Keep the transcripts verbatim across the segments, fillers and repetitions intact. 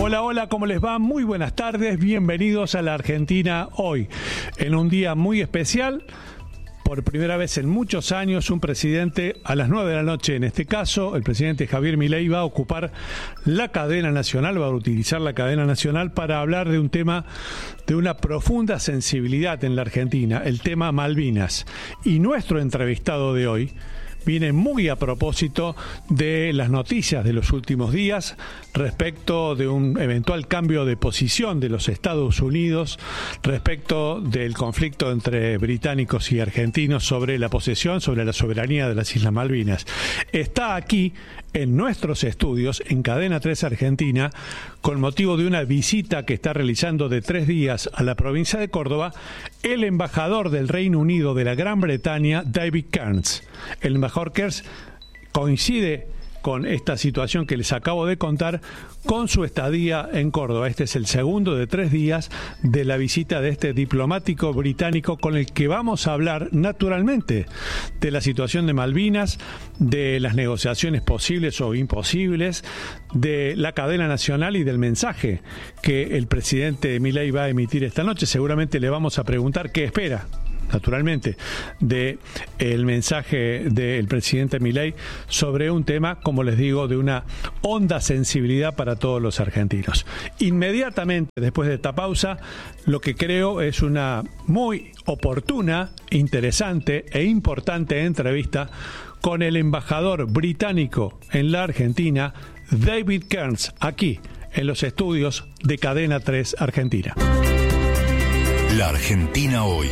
Hola, hola, ¿cómo les va? Muy buenas tardes, bienvenidos a la Argentina hoy. En un día muy especial, por primera vez en muchos años, un presidente a las nueve de la noche, en este caso, el presidente Javier Milei va a ocupar la cadena nacional, va a utilizar la cadena nacional para hablar de un tema de una profunda sensibilidad en la Argentina, el tema Malvinas. Y nuestro entrevistado de hoy viene muy a propósito de las noticias de los últimos días respecto de un eventual cambio de posición de los Estados Unidos respecto del conflicto entre británicos y argentinos sobre la posesión, sobre la soberanía de las Islas Malvinas. Está aquí en nuestros estudios, en Cadena tres Argentina, con motivo de una visita que está realizando de tres días a la provincia de Córdoba, el embajador del Reino Unido de la Gran Bretaña, David Cairns. El embajador Cairns coincide con esta situación que les acabo de contar con su estadía en Córdoba. Este es el segundo de tres días de la visita de este diplomático británico con el que vamos a hablar naturalmente de la situación de Malvinas, de las negociaciones posibles o imposibles, de la cadena nacional y del mensaje que el presidente Milei va a emitir esta noche. Seguramente le vamos a preguntar qué espera, naturalmente, de el mensaje del presidente Milei sobre un tema, como les digo, de una honda sensibilidad para todos los argentinos. Inmediatamente después de esta pausa, lo que creo es una muy oportuna, interesante e importante entrevista con el embajador británico en la Argentina, David Cairns, aquí en los estudios de Cadena tres Argentina. La Argentina hoy.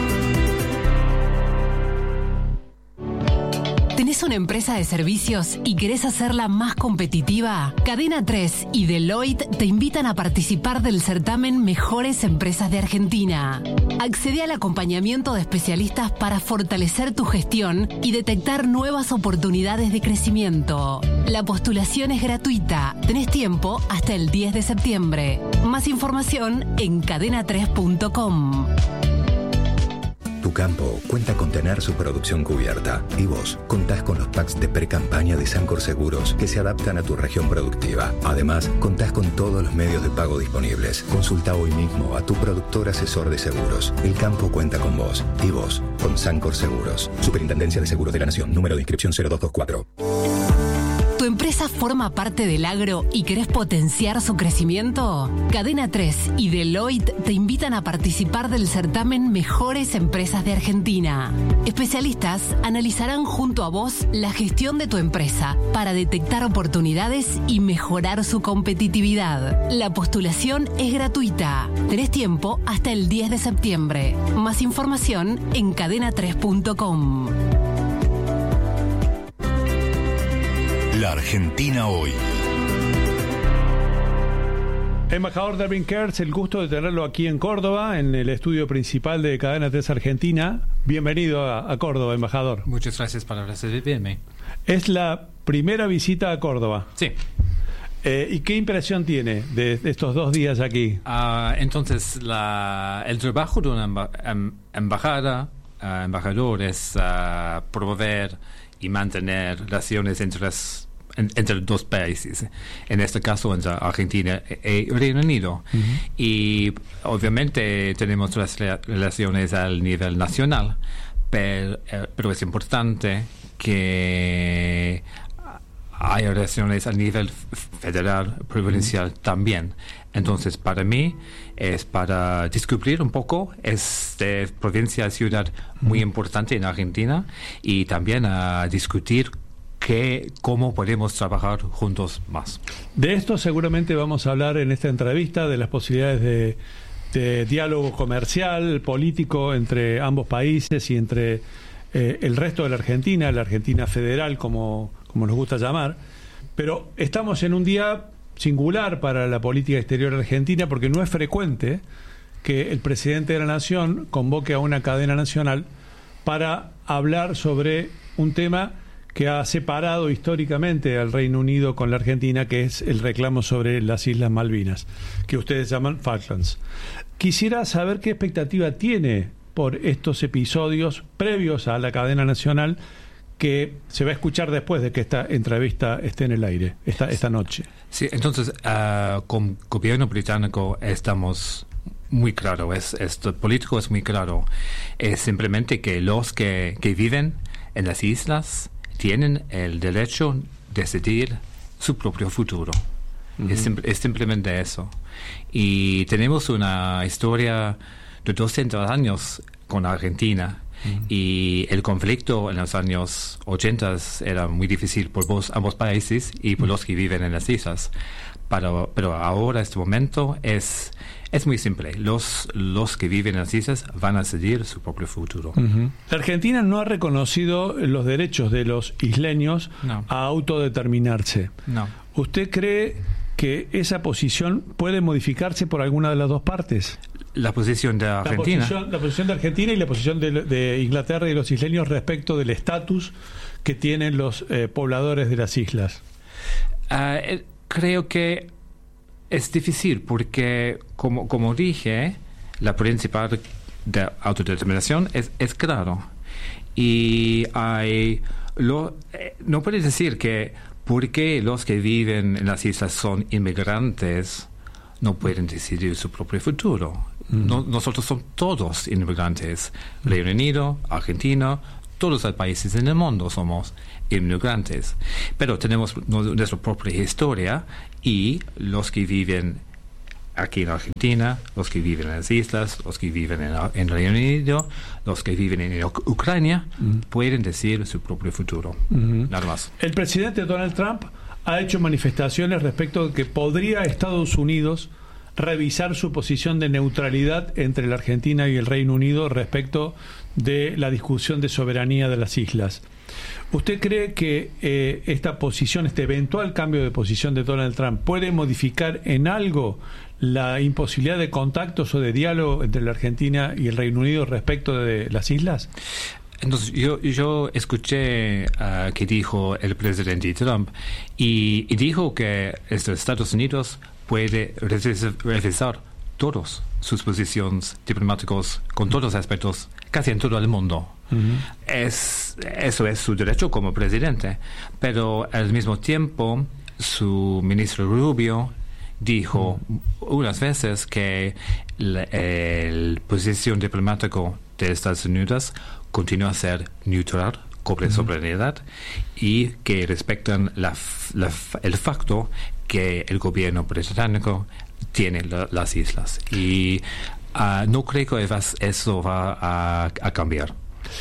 ¿Tenés una empresa de servicios y querés hacerla más competitiva? Cadena tres y Deloitte te invitan a participar del certamen Mejores Empresas de Argentina. Accede al acompañamiento de especialistas para fortalecer tu gestión y detectar nuevas oportunidades de crecimiento. La postulación es gratuita. Tenés tiempo hasta el diez de septiembre. Más información en cadena tres punto com. Tu campo cuenta con tener su producción cubierta y vos contás con los packs de pre-campaña de Sancor Seguros que se adaptan a tu región productiva. Además, contás con todos los medios de pago disponibles. Consulta hoy mismo a tu productor asesor de seguros. El campo cuenta con vos y vos con Sancor Seguros. Superintendencia de Seguros de la Nación. Número de inscripción cero dos dos cuatro. ¿Tu empresa forma parte del agro y querés potenciar su crecimiento? Cadena tres y Deloitte te invitan a participar del certamen Mejores Empresas de Argentina. Especialistas analizarán junto a vos la gestión de tu empresa para detectar oportunidades y mejorar su competitividad. La postulación es gratuita. Tenés tiempo hasta el diez de septiembre. Más información en cadena tres punto com. La Argentina hoy. Embajador David Cairns, el gusto de tenerlo aquí en Córdoba, en el estudio principal de Cadena tres Argentina. Bienvenido a, a Córdoba, embajador. Muchas gracias por recibirme. Es la primera visita a Córdoba. Sí. Eh, ¿Y qué impresión tiene de, de estos dos días aquí? Uh, entonces, la, el trabajo de una emba, em, embajada, uh, embajador, es uh, promover y mantener relaciones entre las entre dos países, en este caso entre Argentina y Reino Unido. Uh-huh. Y obviamente tenemos las relaciones al nivel nacional, pero, pero es importante que haya relaciones a nivel federal, provincial uh-huh. también. Entonces, para mí, es para descubrir un poco esta provincia, ciudad muy importante en Argentina, y también a discutir que, cómo podemos trabajar juntos más. De esto seguramente vamos a hablar en esta entrevista, de las posibilidades de, de diálogo comercial, político entre ambos países y entre eh, el resto de la Argentina, la Argentina federal, como, como nos gusta llamar. Pero estamos en un día singular para la política exterior argentina, porque no es frecuente que el presidente de la Nación convoque a una cadena nacional para hablar sobre un tema que ha separado históricamente al Reino Unido con la Argentina, que es el reclamo sobre las Islas Malvinas, que ustedes llaman Falklands. Quisiera saber qué expectativa tiene por estos episodios previos a la cadena nacional que se va a escuchar después de que esta entrevista esté en el aire, esta, esta noche. Sí, entonces, uh, como gobierno británico estamos muy claro, es, esto político es muy claro. Es simplemente que los que, que viven en las islas tienen el derecho de decidir su propio futuro. Uh-huh. Es, es simplemente eso. Y tenemos una historia de doscientos años con Argentina. Uh-huh. Y el conflicto en los años ochenta era muy difícil por vos, ambos países y por uh-huh. los que viven en las islas. Pero, pero ahora, este momento, es, es muy simple. Los, los que viven en las islas van a decidir su propio futuro. Uh-huh. La Argentina no ha reconocido los derechos de los isleños no. a autodeterminarse. No. ¿Usted cree que esa posición puede modificarse por alguna de las dos partes? La posición de Argentina. La posición, la posición de Argentina y la posición de, de Inglaterra y de los isleños respecto del estatus que tienen los eh, pobladores de las islas. Uh, el, Creo que es difícil porque, como, como dije, la principal de autodeterminación es, es claro. Y hay lo, eh, no puedes decir que porque los que viven en las islas son inmigrantes, no pueden decidir su propio futuro. Mm. No, nosotros somos todos inmigrantes. Mm. Reino Unido, Argentina, todos los países en el mundo somos inmigrantes, pero tenemos nuestra propia historia y los que viven aquí en Argentina, los que viven en las islas, los que viven en, en Reino Unido, los que viven en Ucrania, uh-huh. pueden decidir su propio futuro. Uh-huh. Nada más. El presidente Donald Trump ha hecho manifestaciones respecto de que podría Estados Unidos revisar su posición de neutralidad entre la Argentina y el Reino Unido respecto de la discusión de soberanía de las islas. ¿Usted cree que eh, esta posición, este eventual cambio de posición de Donald Trump puede modificar en algo la imposibilidad de contactos o de diálogo entre la Argentina y el Reino Unido respecto de las islas? Entonces, yo, yo escuché uh, que dijo el presidente Trump y, y dijo que estos Estados Unidos puede revisar todas sus posiciones diplomáticas con todos los aspectos, casi en todo el mundo. Uh-huh. Es, eso es su derecho como presidente, pero al mismo tiempo su ministro Rubio dijo uh-huh. unas veces que la el posición diplomática de Estados Unidos continúa a ser neutral, cubre uh-huh. soberanía y que respetan la, la, el facto que el gobierno británico tiene la, las islas y uh, no creo que eso va a, a cambiar.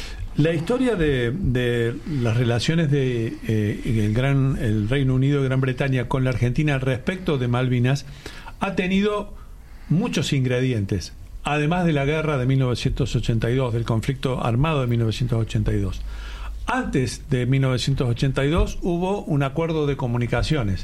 La historia de, de las relaciones de eh, el gran el Reino Unido y Gran Bretaña con la Argentina respecto de Malvinas ha tenido muchos ingredientes, además de la guerra de mil novecientos ochenta y dos, del conflicto armado de mil novecientos ochenta y dos. Antes de mil novecientos ochenta y dos hubo un acuerdo de comunicaciones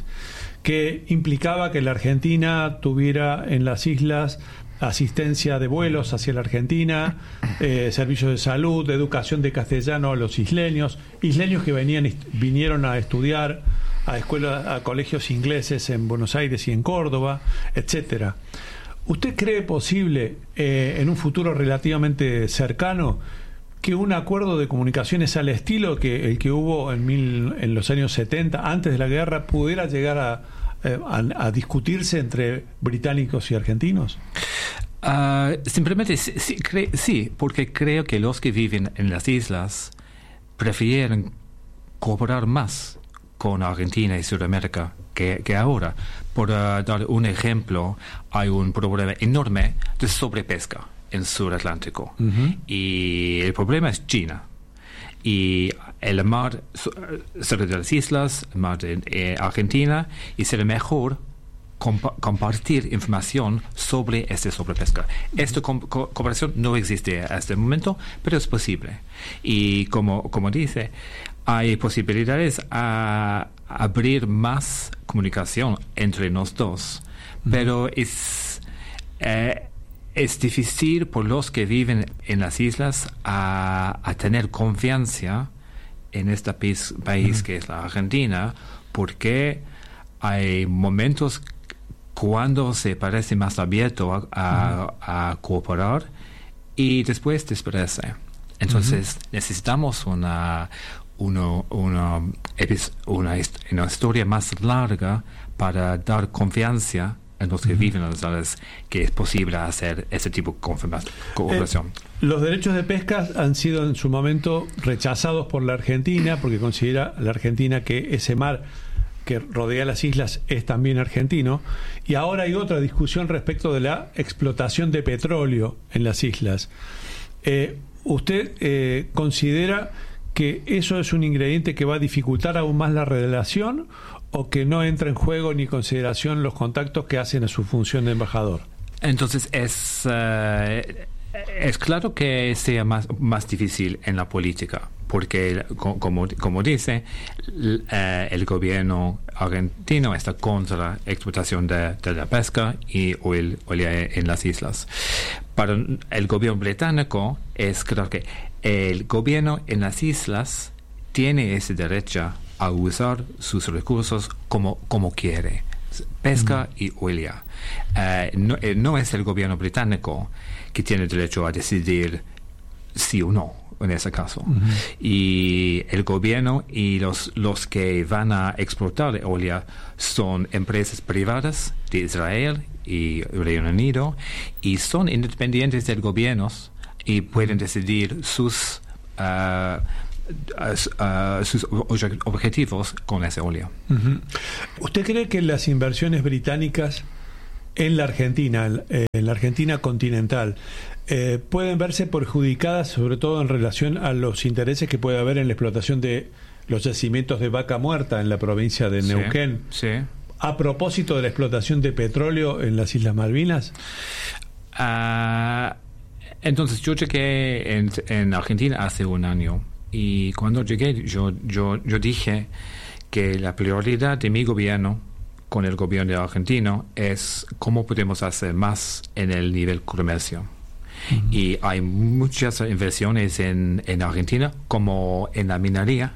que implicaba que la Argentina tuviera en las islas asistencia de vuelos hacia la Argentina, eh, servicios de salud, de educación de castellano a los isleños, isleños que venían vinieron a estudiar a escuelas, a colegios ingleses en Buenos Aires y en Córdoba, etcétera. ¿Usted cree posible eh, en un futuro relativamente cercano que un acuerdo de comunicaciones al estilo que el que hubo en, mil, en los años setenta, antes de la guerra, pudiera llegar a, a, a discutirse entre británicos y argentinos? Uh, simplemente sí, sí, cre- sí, porque creo que los que viven en las islas prefieren cooperar más con Argentina y Sudamérica que, que ahora. Por uh, dar un ejemplo, hay un problema enorme de sobrepesca en el sur Atlántico. Uh-huh. Y el problema es China. Y el mar cerca de las islas, el mar de eh, Argentina, y será mejor compa- compartir información sobre esta sobrepesca. Esta com- co- cooperación no existe hasta el momento, pero es posible. Y como, como dice, hay posibilidades a abrir más comunicación entre los dos. Uh-huh. Pero es... Eh, Es difícil por los que viven en las islas a, a tener confianza en este país, país que es la Argentina, porque hay momentos cuando se parece más abierto a, a, a cooperar y después desaparece. Entonces uh-huh. necesitamos una, uno, una, una, una historia más larga para dar confianza en los que uh-huh. viven en las áreas que es posible hacer ese tipo de cooperación. Eh, los derechos de pesca han sido en su momento rechazados por la Argentina porque considera la Argentina que ese mar que rodea las islas es también argentino, y ahora hay otra discusión respecto de la explotación de petróleo en las islas. Eh, ¿Usted eh, considera que eso es un ingrediente que va a dificultar aún más la relación o que no entra en juego ni consideración los contactos que hacen a su función de embajador? Entonces es, uh, es claro que sea más, más difícil en la política, porque como, como dice, el gobierno argentino está contra la explotación de, de la pesca y oil, oil en las islas. Para el gobierno británico es claro que el gobierno en las islas tiene ese derecho a usar sus recursos como, como quiere, pesca mm. y oil. Uh, no, no es el gobierno británico que tiene derecho a decidir sí o no en ese caso. Uh-huh. Y el gobierno y los, los que van a explotar oil son empresas privadas de Israel y Reino Unido, y son independientes del gobierno y pueden decidir sus uh, uh, uh, sus objetivos con ese oil. Uh-huh. ¿Usted cree que las inversiones británicas en la Argentina, en la Argentina continental, eh, pueden verse perjudicadas, sobre todo en relación a los intereses que puede haber en la explotación de los yacimientos de vaca muerta en la provincia de Neuquén? Sí, sí. A propósito de la explotación de petróleo en las Islas Malvinas. Uh, entonces yo llegué en, en Argentina hace un año, y cuando llegué yo, yo, yo dije que la prioridad de mi gobierno con el gobierno argentino es cómo podemos hacer más en el nivel comercio. Uh-huh. Y hay muchas inversiones en, en Argentina, como en la minería,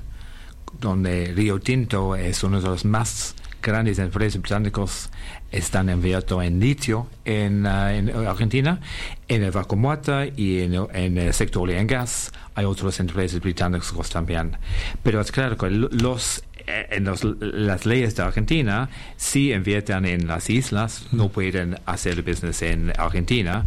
donde Río Tinto es uno de los más grandes empresas británicas, están invirtiendo en litio en, uh, en Argentina, en el vaca muerta y en, en el sector oil and gas. Hay otras empresas británicas también. Pero es claro que los en los, las leyes de Argentina, si invierten en las islas, no pueden hacer business en Argentina,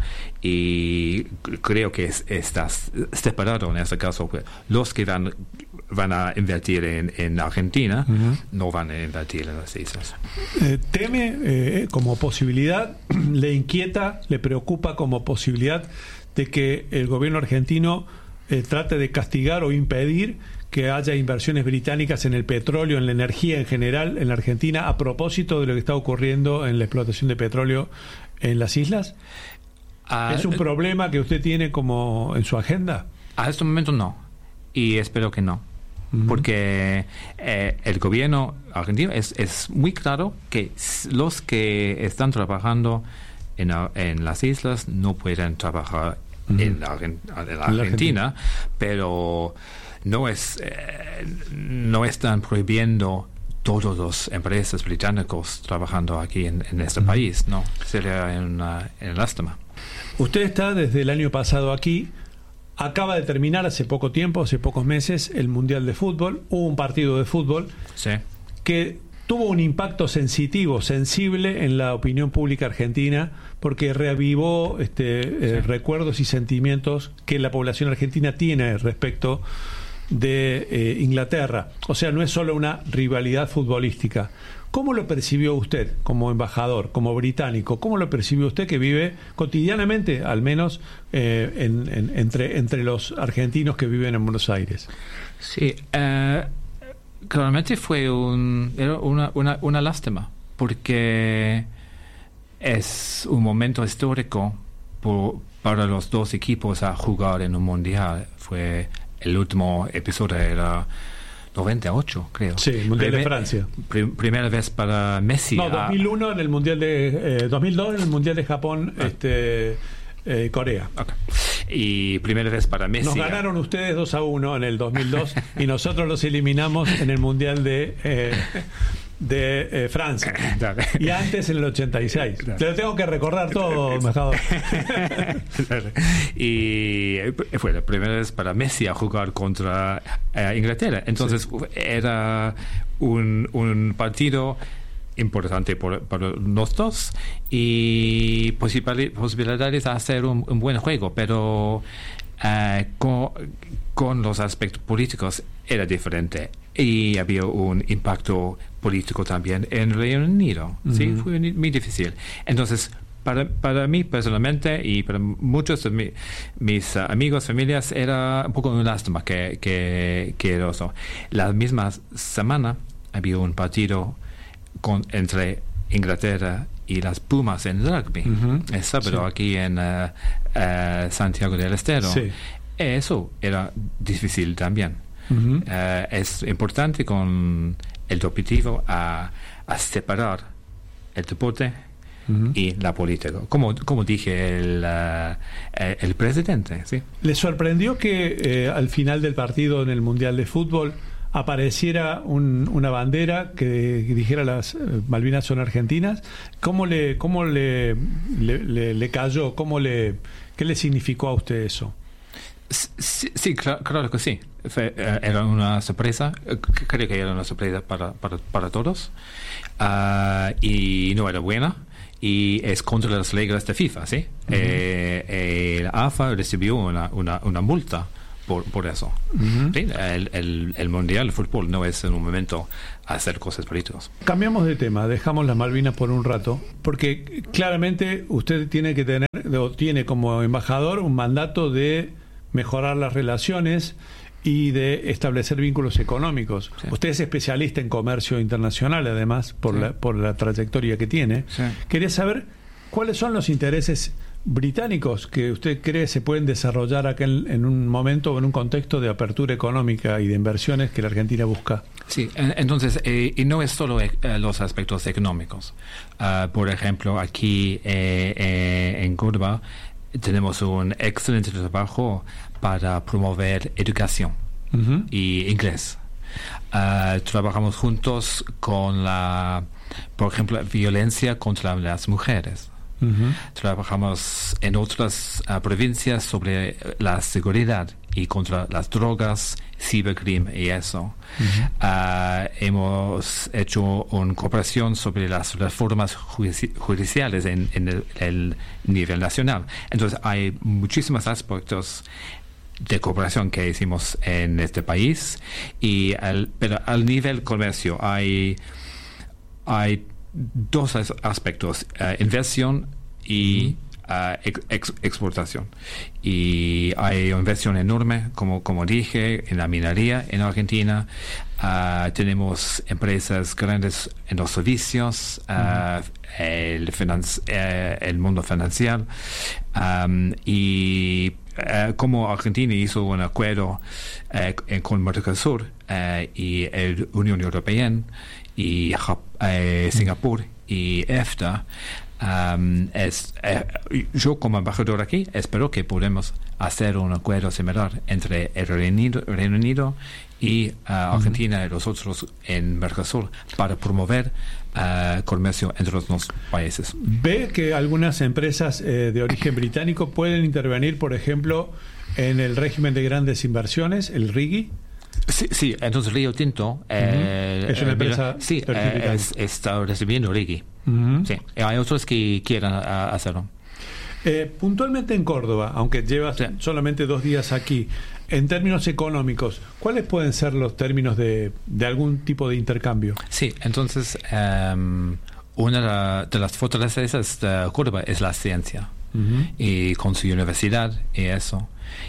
y creo que es, estás separado en este caso. Los que van, van a invertir en, en Argentina uh-huh. no van a invertir en las islas. Eh, ¿Teme eh, como posibilidad, le inquieta, le preocupa como posibilidad de que el gobierno argentino eh, trate de castigar o impedir que haya inversiones británicas en el petróleo, en la energía en general en la Argentina, a propósito de lo que está ocurriendo en la explotación de petróleo en las islas? Uh, ¿Es un problema que usted tiene como en su agenda? A este momento no, y espero que no, uh-huh. porque eh, el gobierno argentino es, es muy claro que los que están trabajando en, en las islas no pueden trabajar uh-huh. en, la, en la Argentina, Argentina, pero no es eh, no están prohibiendo todas las empresas británicas trabajando aquí en, en este uh-huh. país, no, sería una, una lástima. Usted está desde el año pasado aquí, acaba de terminar hace poco tiempo, hace pocos meses, el Mundial de Fútbol, hubo un partido de fútbol sí. que tuvo un impacto sensitivo, sensible en la opinión pública argentina, porque reavivó este, sí. eh, recuerdos y sentimientos que la población argentina tiene respecto de eh, Inglaterra. O sea, no es solo una rivalidad futbolística. ¿Cómo lo percibió usted como embajador, como británico? ¿Cómo lo percibió usted, que vive cotidianamente, al menos eh, en, en, entre, entre los argentinos que viven en Buenos Aires? Sí, uh, claramente fue un, era una, una, una lástima, porque es un momento histórico por, para los dos equipos a jugar en un mundial. Fue el último episodio, era noventa y ocho, creo. Sí, el Mundial Primer, de Francia. Prim, primera vez para Messi. No, dos mil uno a... en el Mundial de... Eh, dos mil dos en el Mundial de Japón, ah. este, eh, Corea. Okay. Y primera vez para Messi. Nos ganaron ustedes dos a uno en el dos mil dos y nosotros los eliminamos en el Mundial de... Eh, de eh, Francia. Dale. Y antes en el ochenta y seis. Dale. Te lo tengo que recordar todo, embajador. Y fue la primera vez para Messi a jugar contra eh, Inglaterra. Entonces sí. Era un, un partido importante por, para los dos y posibilidades de hacer un, un buen juego, pero uh, con, con los aspectos políticos era diferente y había un impacto político también en el Reino Unido. Uh-huh. Sí, fue muy difícil. Entonces Para, para mí personalmente y para muchos de mi, mis uh, amigos, familias, era un poco una lástima que, que, que era eso. La misma semana había un partido con, entre Inglaterra y las Pumas en rugby. Uh-huh. El sábado sí. Aquí en uh, uh, Santiago del Estero. Sí. Eso era difícil también. Uh-huh. Uh, es importante con el objetivo a, a separar el deporte Uh-huh. y la política, como, como dije el, uh, el presidente. ¿Sí? ¿Le sorprendió que eh, al final del partido en el Mundial de Fútbol apareciera un, una bandera que, que dijera las eh, Malvinas son argentinas? ¿Cómo le cómo le, le, le, le cayó? ¿Cómo le, ¿Qué le significó a usted eso? Sí, sí claro, claro que sí. Fue, eh, era una sorpresa. Creo que era una sorpresa para, para, para todos. Uh, y no era buena. Y es contra las reglas de FIFA, ¿sí? Uh-huh. Eh, el A F A recibió una, una, una multa por, por eso. Uh-huh. ¿Sí? El, el, el Mundial de Fútbol no es en un momento hacer cosas políticas. Cambiamos de tema, dejamos las Malvinas por un rato, porque claramente usted tiene que tener, o tiene como embajador, un mandato de mejorar las relaciones y de establecer vínculos económicos. Sí. Usted es especialista en comercio internacional, además, por, sí. la, por la trayectoria que tiene. Sí. Quería saber cuáles son los intereses británicos que usted cree se pueden desarrollar acá en, en un momento o en un contexto de apertura económica y de inversiones que la Argentina busca. Sí, entonces, eh, y no es solo eh, los aspectos económicos. Uh, por ejemplo, aquí eh, eh, en Córdoba tenemos un excelente trabajo para promover educación uh-huh. y inglés. Uh, trabajamos juntos con la, por ejemplo, violencia contra las mujeres. Uh-huh. Trabajamos en otras uh, provincias sobre la seguridad y contra las drogas, cibercrimen y eso. Uh-huh. Uh, hemos hecho una cooperación sobre las reformas judici- judiciales en, en el, el nivel nacional. Entonces hay muchísimos aspectos de cooperación que hicimos en este país, y al, pero al nivel comercio hay hay dos aspectos: uh, inversión y uh, ex, exportación. Y hay una inversión enorme, como como dije, en la minería en Argentina. Uh, tenemos empresas grandes en los servicios, uh, uh-huh. el, financi- uh, el mundo financiero, um, y Uh, como Argentina hizo un acuerdo uh, con Mercosur uh, y la Unión Europea y uh, Singapur y EFTA, um, es, uh, yo como embajador aquí espero que podamos hacer un acuerdo similar entre el Reino Unido, Reino Unido y uh, Argentina uh-huh. y los otros en Mercosur para promover uh, comercio entre los dos países. ¿Ve que algunas empresas eh, de origen británico pueden intervenir, por ejemplo, en el régimen de grandes inversiones, el RIGI? Sí, sí, entonces Río Tinto eh, uh-huh. es una empresa eh, sí, eh, es, está recibiendo RIGI. Uh-huh. Sí, hay otros que quieran a, hacerlo. Eh, puntualmente en Córdoba, aunque llevas sí. solamente dos días aquí, en términos económicos, ¿cuáles pueden ser los términos de, de algún tipo de intercambio? Sí, entonces um, una de las fortalezas de Córdoba es la ciencia, uh-huh. y con su universidad y eso.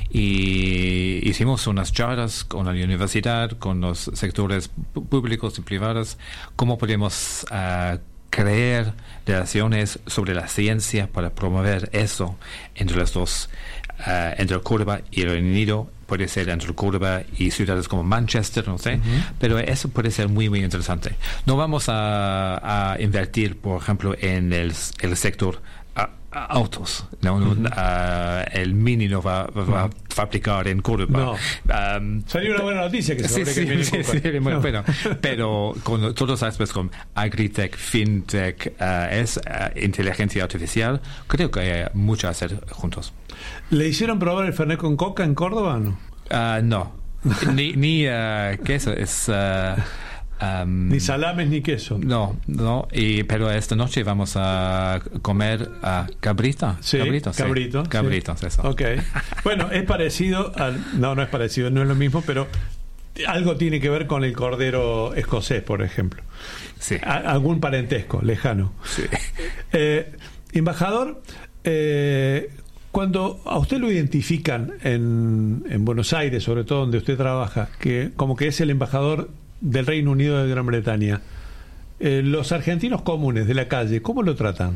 Y hicimos unas charlas con la universidad, con los sectores públicos y privados, cómo podemos uh, crear relaciones sobre la ciencia para promover eso entre los dos, uh, entre Córdoba y el Reino Unido. Puede ser entre Córdoba y ciudades como Manchester, no sé, uh-huh. pero eso puede ser muy, muy interesante. No vamos a, a invertir, por ejemplo, en el, el sector a, a autos. No, uh-huh. uh, el Mini no va, va uh-huh. a fabricar en Córdoba. No. Um, Sería una buena noticia que se sí, fabrique sí, el Mini sí, sí, bueno, no. bueno, pero con todos los aspectos como agritech, fintech, uh, es uh, inteligencia artificial, creo que hay mucho a hacer juntos. ¿Le hicieron probar el Fernet con coca en Córdoba o no? Uh, no, ni, ni uh, queso, es... Uh, Um, ni salames ni queso. No, no. Y, pero esta noche vamos a comer a cabrita. Sí, cabrito, cabrito. Sí. Cabritos, sí. eso. Ok. Bueno, es parecido al... No, no es parecido, no es lo mismo, pero algo tiene que ver con el cordero escocés, por ejemplo. Sí. A, algún parentesco lejano. Sí. Eh, embajador, eh, cuando a usted lo identifican en, en Buenos Aires, sobre todo donde usted trabaja, que como que es el embajador del Reino Unido de Gran Bretaña, eh, los argentinos comunes de la calle, ¿cómo lo tratan?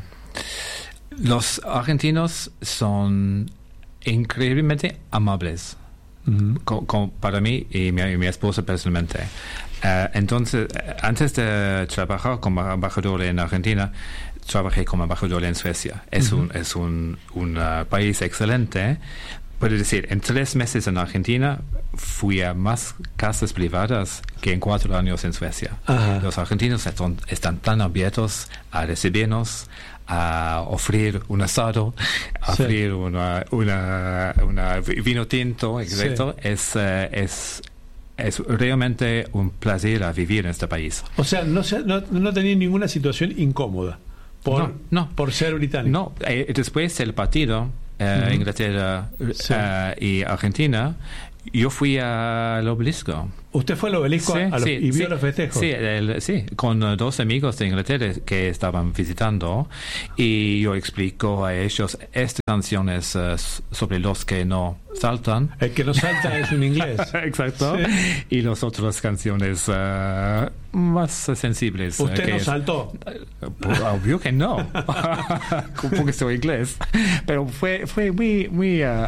Los argentinos son increíblemente amables, uh-huh. co- co- para mí y mi, y mi esposa personalmente. Uh, entonces, antes de trabajar como embajador en Argentina, trabajé como embajador en Suecia. Es uh-huh. un, es un, un uh, país excelente. Puedo decir, en tres meses en Argentina fui a más casas privadas que en cuatro años en Suecia. Ajá. Los argentinos están, están tan abiertos a recibirnos, a ofrecer un asado, a sí. ofrecer una, una, una vino tinto, exacto. Sí. Es, uh, es, es realmente un placer a vivir en este país. O sea, no, se, no, no tenía ninguna situación incómoda por, no, no. por ser británico. No, eh, después del partido... Uh, uh-huh. Inglaterra sí. uh, y Argentina, yo fui al obelisco. ¿Usted fue al obelisco sí, a los, sí, y vio sí, los festejos? Sí, el, sí, con uh, dos amigos de Inglaterra que estaban visitando, y yo explico a ellos estas canciones uh, sobre los que no saltan. El que no salta es un inglés. Exacto. Sí. Y las otras canciones uh, más sensibles. ¿Usted uh, que no es, saltó? Pues, obvio que no, porque soy inglés. Pero fue fue muy muy uh,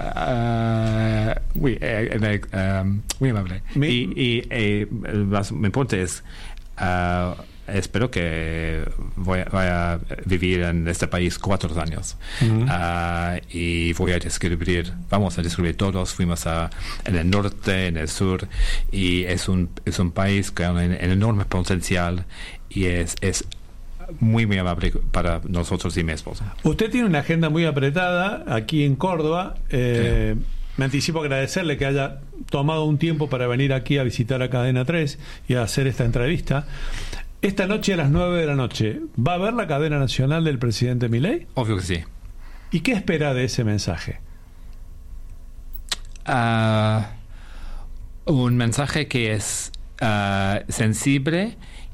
uh, muy, uh, um, muy amable. Mi, y, y eh, lo más importante es uh, espero que voy, voy a vivir en este país cuatro años uh-huh. uh, y voy a descubrir, vamos a descubrir todos. Fuimos a, en el norte, en el sur, y es un es un país con un, un enorme potencial, y es es muy muy amable para nosotros y mi esposa. Usted tiene una agenda muy apretada aquí en Córdoba. Eh, sí. Me anticipo agradecerle que haya tomado un tiempo para venir aquí a visitar a Cadena tres y a hacer esta entrevista. Esta noche a las nueve de la noche, ¿va a ver la cadena nacional del presidente Milei? Obvio que sí. ¿Y qué espera de ese mensaje? Uh, un mensaje que es uh, sensible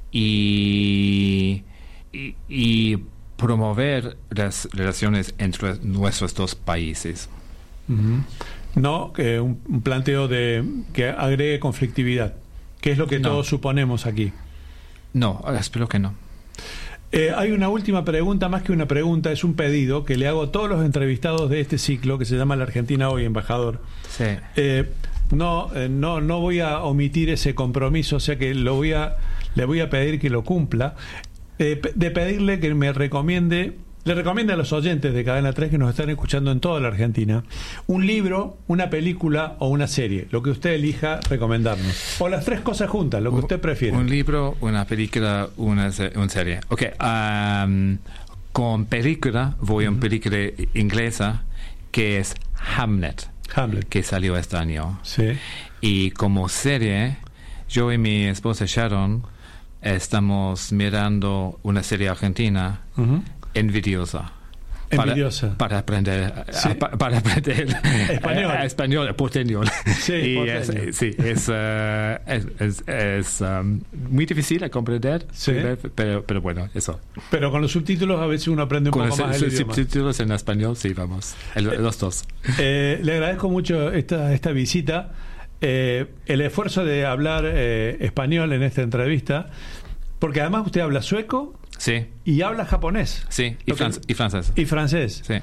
y, y, y promover las relaciones entre nuestros dos países. Uh-huh. No, que un, un planteo de que agregue conflictividad, que es lo que no. todos suponemos aquí. No, espero que no. Eh, hay una última pregunta, más que una pregunta, es un pedido que le hago a todos los entrevistados de este ciclo, que se llama La Argentina Hoy, embajador. Sí. Eh, no, eh, no, no voy a omitir ese compromiso, o sea que lo voy a, le voy a pedir que lo cumpla, eh, de pedirle que me recomiende. Le recomiendo a los oyentes de Cadena tres que nos están escuchando en toda la Argentina un libro, una película o una serie, lo que usted elija recomendarnos. O las tres cosas juntas, lo que usted prefiere. Un libro, una película, una, una serie. Ok, um, con película voy a una película inglesa que es Hamlet, Hamlet, que salió este año. Sí. Y como serie, yo y mi esposa Sharon estamos mirando una serie argentina. Uh-huh. Envidiosa. Envidiosa. Para, para aprender, sí. a, para aprender español, a, a español, porteñol. Sí, y es, sí, es, uh, es, es, es um, muy difícil a comprender, sí. pero, pero bueno, eso. Pero con los subtítulos a veces uno aprende un con poco los, más el idioma. Con los subtítulos en español, sí, vamos, el, los dos. Eh, le agradezco mucho esta, esta visita, eh, el esfuerzo de hablar eh, español en esta entrevista, porque además usted habla sueco. Sí. Y habla japonés. Sí, y, fran- y francés. Y francés. Sí.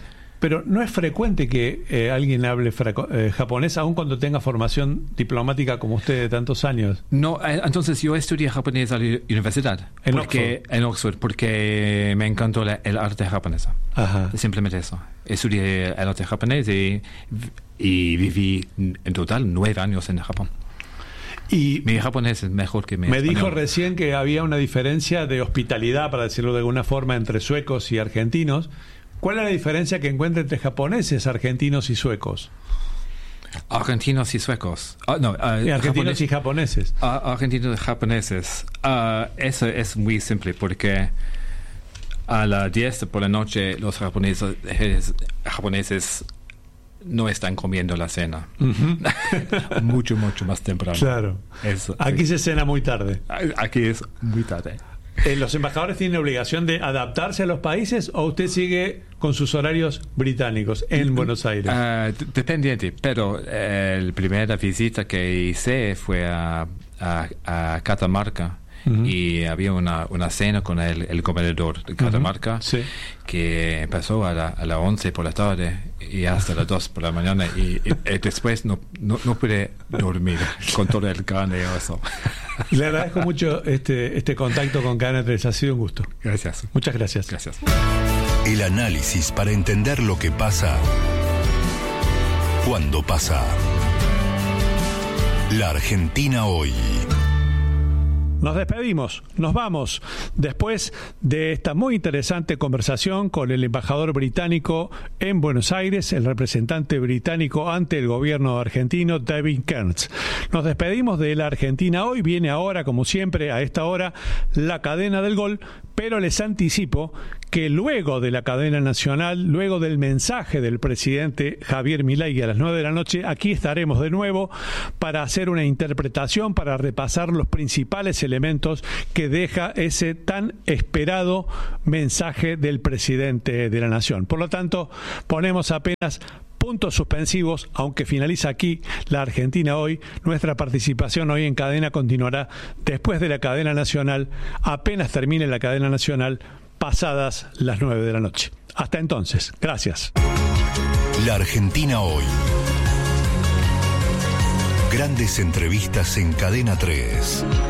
Pero no es frecuente que eh, alguien hable fraco- eh, japonés, aun cuando tenga formación diplomática como usted de tantos años. No, eh, entonces yo estudié japonés a la universidad. En porque, Oxford. En Oxford, porque me encantó la, el arte japonesa. Ajá. Simplemente eso. Estudié el arte japonés y, y viví en total nueve años en Japón. Y Mi japonés es mejor que mi me español. dijo recién que había una diferencia de hospitalidad, para decirlo de alguna forma, entre suecos y argentinos. ¿Cuál es la diferencia que encuentra entre japoneses, argentinos y suecos? Argentinos y suecos. Ah, no, ah, Y argentinos japonés- y japoneses. Ah, argentinos y japoneses. Ah, eso es muy simple porque a las diez por la noche los japoneses, es- japoneses no están comiendo la cena. mucho, mucho más temprano. Claro. Eso, Aquí sí. se cena muy tarde. Aquí es muy tarde. Eh, ¿Los embajadores tienen obligación de adaptarse a los países o usted sigue con sus horarios británicos en Buenos Aires? Ah, d- dependiente, pero eh, la primera visita que hice fue a, a, a Catamarca. Uh-huh. Y había una, una cena con el, el gobernador de Catamarca, uh-huh. sí. que empezó a, la, a las once por la tarde y hasta las dos por la mañana y, y, y después no, no, no pude dormir con todo el carne y eso. Le agradezco mucho este, este contacto con Cadena tres, ha sido un gusto. Gracias. Muchas gracias. Gracias. El análisis para entender lo que pasa cuando pasa. La Argentina hoy. Nos despedimos, nos vamos, después de esta muy interesante conversación con el embajador británico en Buenos Aires, el representante británico ante el gobierno argentino, David Kearns. Nos despedimos de la Argentina hoy, viene ahora, como siempre, a esta hora, la cadena del gol, pero les anticipo que luego de la cadena nacional, luego del mensaje del presidente Javier Milei a las nueve de la noche, aquí estaremos de nuevo para hacer una interpretación, para repasar los principales elementos que deja ese tan esperado mensaje del presidente de la Nación. Por lo tanto, ponemos apenas puntos suspensivos, aunque finaliza aquí la Argentina hoy. Nuestra participación hoy en cadena continuará después de la cadena nacional, apenas termine la cadena nacional, pasadas las nueve de la noche. Hasta entonces, gracias. La Argentina hoy. Grandes entrevistas en Cadena tres.